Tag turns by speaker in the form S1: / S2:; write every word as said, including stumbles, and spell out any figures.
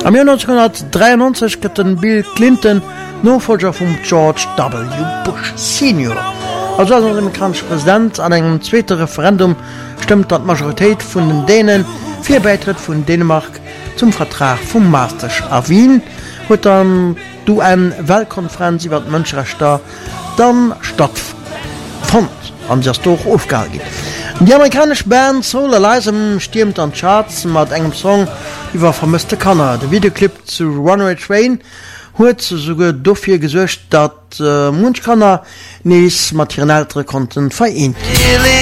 S1: Am Jahr neunzehnhundertdreiundneunzig gëtt den Bill Clinton Nachfolger vum George W. Bush Senior. Also als amerikanischer Präsident an einem zweiten Referendum stimmt dat Majoritéit vun den Dänen fir Beitritt vun Dänemark zum Vertrag vum Maastricht a Wien, huet dann du en Weltkonferenz iwwer d Mënschrechter dann stattfand an sich doch aufgehalten geht. Die amerikanische Band Solar Leisem stürmt an Charts mit engem Song über vermisste Kanner. Der Videoclip zu Runaway Train hat sogar dafür gesorgt, dass äh, Munchkanner nichts materiellere konnten vereint.